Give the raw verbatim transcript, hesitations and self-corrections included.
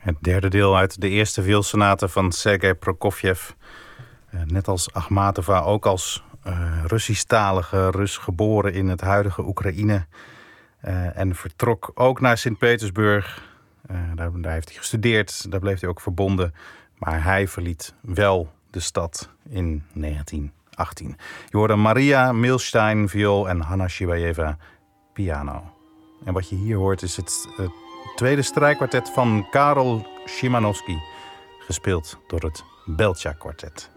Het derde deel uit de eerste violsonate van Sergei Prokofjev. Uh, net als Akhmatova, ook als uh, Russisch-talige Rus, geboren in het huidige Oekraïne. Uh, en vertrok ook naar Sint-Petersburg. Uh, daar, daar heeft hij gestudeerd, daar bleef hij ook verbonden. Maar hij verliet wel de stad in negentien achttien. Je hoorde Maria Milstein, viool en Hanna Shibayeva, piano. En wat je hier hoort is het, het tweede strijkkwartet van Karol Szymanowski, gespeeld door het Belcha Kwartet.